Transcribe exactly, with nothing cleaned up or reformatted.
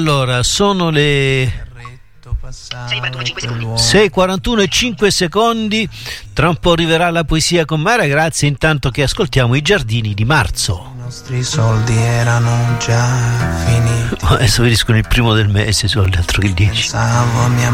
Allora, sono le sei e quarantuno e cinque secondi. Tra un po' arriverà la poesia con Mara Grazia, intanto che ascoltiamo I giardini di marzo. I nostri soldi erano già finiti. Adesso finiscono il primo del mese, soldi, altro che dieci. Pensavo a mia